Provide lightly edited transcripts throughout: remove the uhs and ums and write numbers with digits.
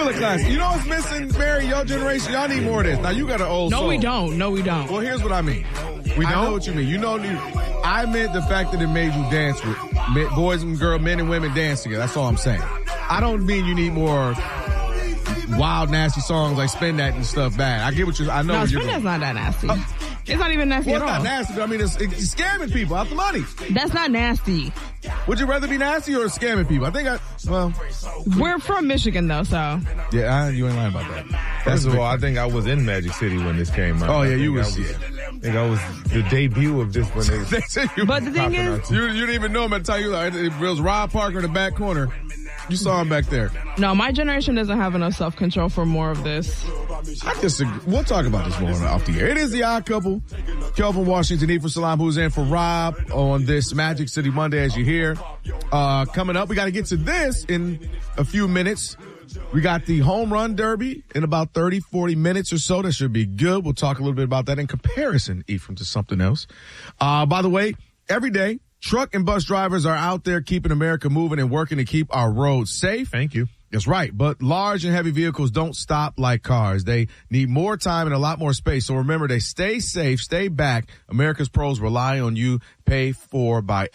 still a classic. You know what's missing, Mary? Your generation, y'all need more of this. Now, you got an old song. No, we don't. Well, here's what I mean. I know what you mean. I meant the fact that it made you dance with boys and girls, men and women dance together. That's all I'm saying. I don't mean you need more wild, nasty songs like Spin That and stuff bad. I get what I know. No, Spin That's not that nasty. It's not even nasty at all. It's not nasty, but I mean, it's scamming people out the money. That's not nasty. Would you rather be nasty or scamming people? We're from Michigan, though, so. Yeah, you ain't lying about that. First of all, I think I was in Magic City when this came out. Oh, yeah, you was. I think I was the debut of this one. But the thing is, you didn't even know him at the time. It was Rob Parker in the back corner. You saw him back there. No, my generation doesn't have enough self-control for more of this. I disagree. We'll talk about this more off the air. It is the Odd Couple. Kelvin Washington, Ephraim Salaam, who's in for Rob on this Magic City Monday, as you hear. Coming up, we got to get to this in a few minutes. We got the home run derby in about 30, 40 minutes or so. That should be good. We'll talk a little bit about that in comparison, Ephraim, to something else. By the way, every day, truck and bus drivers are out there keeping America moving and working to keep our roads safe. Thank you. That's right. But large and heavy vehicles don't stop like cars. They need more time and a lot more space. So remember, they stay safe, stay back. America's pros rely on you. Paid for by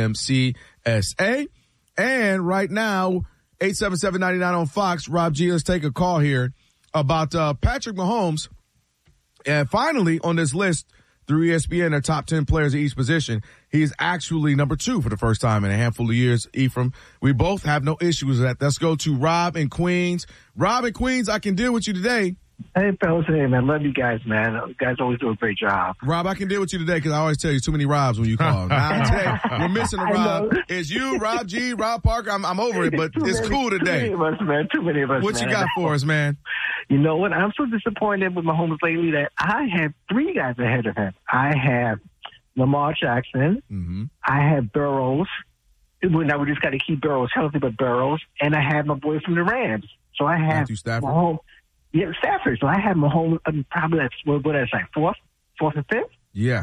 FMCSA. And right now, 877-99 on Fox. Rob G, let's take a call here about Patrick Mahomes. And finally, on this list, through ESPN, their top 10 players at each position, he is actually number 2 for the first time in a handful of years, Ephraim. We both have no issues with that. Let's go to Rob in Queens. Rob in Queens, I can deal with you today. Hey, fellas. Hey, man. Love you guys, man. You guys always do a great job. Rob, I can deal with you today because I always tell you too many Robs when you call. Now, today, we're missing a Rob. It's you, Rob G, Rob Parker. I'm over it, but it's cool today. Too many of us, man. Too many of us, What man. you got for us, man? You know what? I'm so disappointed with Mahomes lately that I have 3 guys ahead of him. I have Lamar Jackson. Mm-hmm. I have Burrows. Now we just got to keep Burrows healthy, but Burrows. And I have my boy from the Rams. So I have Matthew Stafford. Mahomes. Yeah, Stafford. So I have Mahomes probably that's like fourth and fifth. Yeah.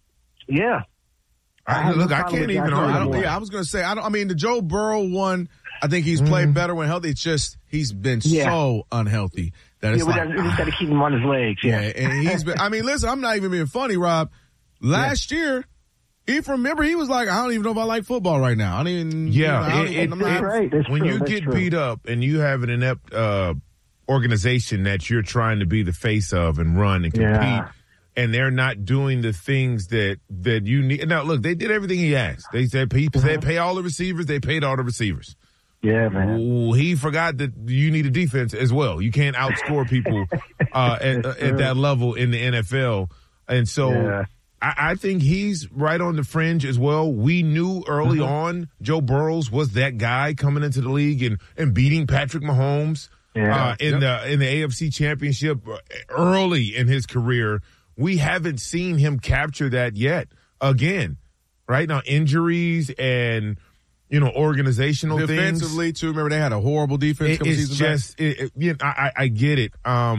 I can't even. I was going to say, I mean, the Joe Burrow one, I think he's played better when healthy. It's just he's been so unhealthy that it's we just got to keep him on his legs. Yeah, and he's been. I mean, listen, I'm not even being funny, Rob. Last year, Ephraim, remember, he was like, I don't even know if I like football right now. I don't even. When you get beat up and you have an inept organization that you're trying to be the face of and run and compete, and they're not doing the things that you need. Now, look, they did everything he asked. They said pay all the receivers. They paid all the receivers. Yeah, man. He forgot that you need a defense as well. You can't outscore people at that level in the NFL. And so I think he's right on the fringe as well. We knew early on Joe Burrows was that guy coming into the league and beating Patrick Mahomes in the AFC Championship early in his career. We haven't seen him capture that yet. Again, right now, injuries and organizational things. Defensively, too. Remember, they had a horrible defense. It's just, I get it.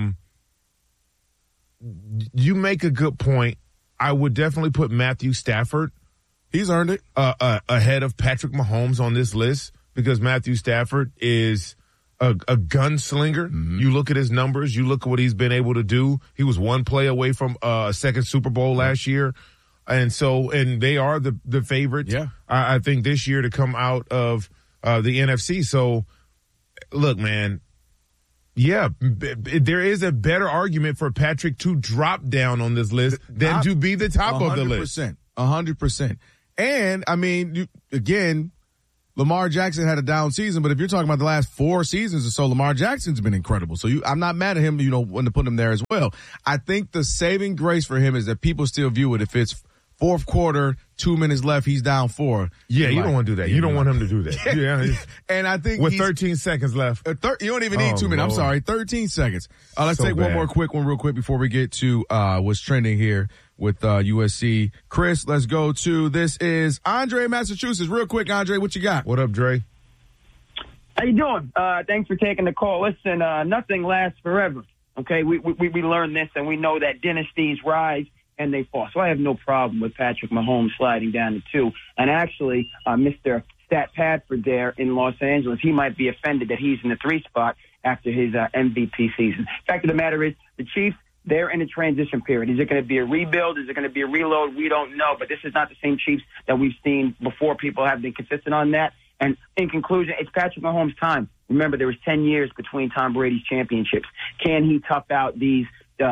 You make a good point. I would definitely put Matthew Stafford. He's earned it. Ahead of Patrick Mahomes on this list because Matthew Stafford is a gunslinger. Mm-hmm. You look at his numbers. You look at what he's been able to do. He was one play away from a second Super Bowl last year. And they are the favorites. Yeah. I think this year to come out of the NFC. So, look, man, there is a better argument for Patrick to drop down on this list than to be the top of the list. 100%. And, I mean, again, Lamar Jackson had a down season, but if you're talking about the last 4 seasons or so, Lamar Jackson's been incredible. So I'm not mad at him, when to put him there as well. I think the saving grace for him is that people still view it if it's fourth quarter, 2 minutes left, he's down 4. Yeah, you don't want to do that. You don't want him to do that. Yeah. And I think with 13 seconds left. You don't even need 2 minutes. I'm sorry, 13 seconds. Let's take one more quick one real quick before we get to what's trending here with USC. Chris, let's go to this is Andre in Massachusetts. Real quick, Andre, what you got? What up, Dre? How you doing? Thanks for taking the call. Listen, nothing lasts forever. Okay, we learned this, and we know that dynasties rise and they fall. So I have no problem with Patrick Mahomes sliding down to 2. And actually, Mr. Stat Padford there in Los Angeles, he might be offended that he's in the 3 spot. after his MVP season. Fact of the matter is, the Chiefs, they're in a transition period. Is it going to be a rebuild? Is it going to be a reload? We don't know. But this is not the same Chiefs that we've seen before. People have been consistent on that. And in conclusion, it's Patrick Mahomes' time. Remember, there was 10 years between Tom Brady's championships. Can he tough out these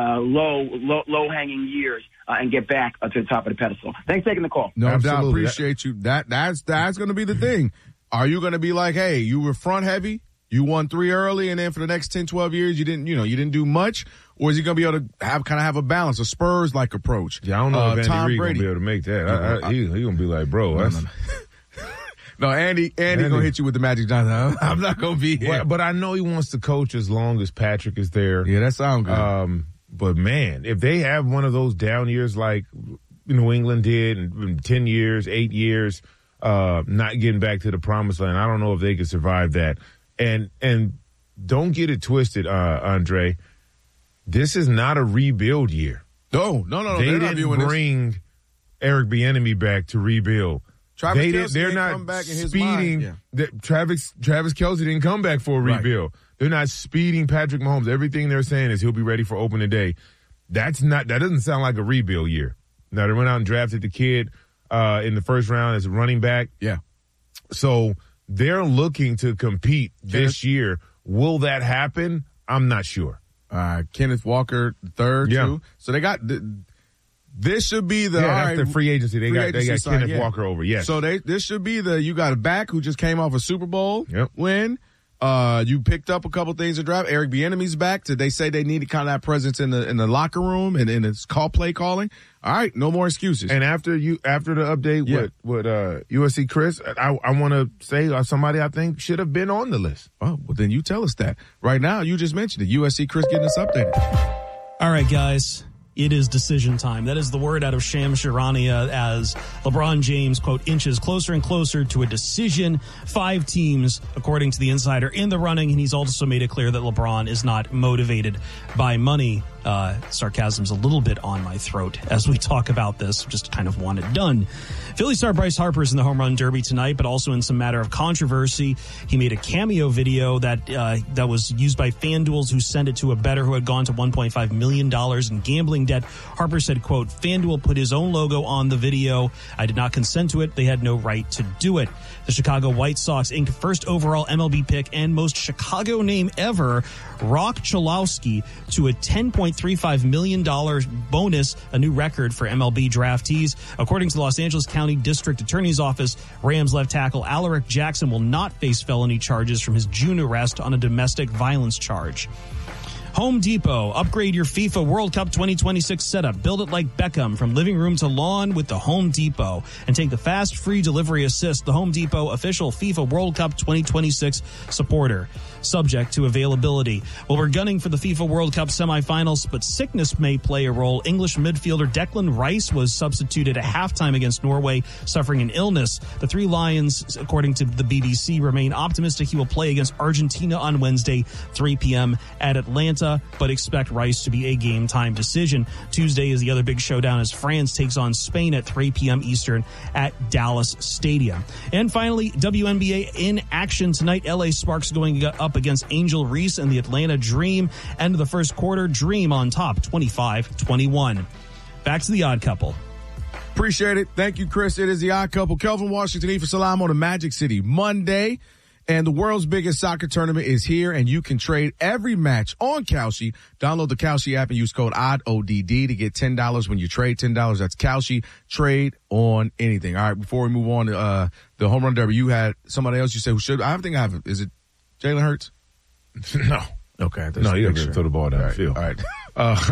low-hanging years and get back to the top of the pedestal? Thanks for taking the call. No doubt. Appreciate you. That's going to be the thing. Are you going to be like, hey, you were front heavy, you won 3 early, and then for the next 10, 12 years, you didn't do much? Or is he going to be able to have a balance, a Spurs-like approach? Yeah, I don't know if Tom Andy Reid Brady going to be able to make that. He going to be like, bro. No, Andy going to hit you with the Magic Johnson. I'm not going to be here. But I know he wants to coach as long as Patrick is there. Yeah, that sounds good. But, man, if they have one of those down years like New England did in 10 years, 8 years, not getting back to the promised land, I don't know if they could survive that. And don't get it twisted, Andre. This is not a rebuild year. No. They didn't bring Eric Bieniemy back to rebuild. They're not come back in his speeding. Yeah. Travis Kelce didn't come back for a rebuild. Right. They're not speeding Patrick Mahomes. Everything they're saying is he'll be ready for opening day. That doesn't sound like a rebuild year. Now, they went out and drafted the kid in the first round as a running back. Yeah. So they're looking to compete this year. Will that happen? I'm not sure. Kenneth Walker III, too. So they got this should be the that's the free agency. They got Kenneth Walker over. Yes. So this should be you got a back who just came off a Super Bowl win. You picked up a couple things to draft. Eric Bieniemy's back. Did they say they needed kind of that presence in the locker room and in his play calling? All right, no more excuses. And after the update with USC Chris, I want to say somebody I think should have been on the list. Oh, well then you tell us that. Right now, you just mentioned it. USC Chris getting us updated. All right, guys. It is decision time. That is the word out of Shams Charania as LeBron James, quote, inches closer and closer to a decision. 5 teams, according to the insider, in the running. And he's also made it clear that LeBron is not motivated by money. Sarcasm's a little bit on my throat as we talk about this. Just kind of want it done. Philly star Bryce Harper's in the home run derby tonight, but also in some matter of controversy. He made a cameo video that was used by FanDuel, who sent it to a bettor who had gone to $1.5 million in gambling debt. Harper said, quote, FanDuel put his own logo on the video. I did not consent to it. They had no right to do it. The Chicago White Sox inked first overall MLB pick and most Chicago name ever, Rock Chalowski, to a $10.35 million bonus, a new record for MLB draftees. According to the Los Angeles County District Attorney's Office, Rams left tackle Alaric Jackson will not face felony charges from his June arrest on a domestic violence charge. Home Depot. Upgrade your FIFA World Cup 2026 setup. Build it like Beckham from living room to lawn with the Home Depot. And take the fast, free delivery assist. The Home Depot official FIFA World Cup 2026 supporter. Subject to availability. Well, we're gunning for the FIFA World Cup semifinals, but sickness may play a role. English midfielder Declan Rice was substituted at halftime against Norway, suffering an illness. The 3 Lions, according to the BBC, remain optimistic he will play against Argentina on Wednesday, 3 p.m. at Atlanta, but expect Rice to be a game-time decision. Tuesday is the other big showdown as France takes on Spain at 3 p.m. Eastern at Dallas Stadium. And finally, WNBA in action tonight. LA Sparks going up against Angel Reese and the Atlanta Dream. End of the first quarter, Dream on top, 25-21. Back to the Odd Couple. Appreciate it. Thank you, Chris. It is the Odd Couple. Kelvin Washington, Efa Salam on the Magic City Monday. And the world's biggest soccer tournament is here, and you can trade every match on Kalshi. Download the Kalshi app and use code ODD to get $10 when you trade $10. That's Kalshi. Trade on anything. All right, before we move on to the home run derby, you had somebody else you said who should. I don't think I have. Is it Jalen Hurts? No. Okay. No, you got to throw the ball down the field. All right.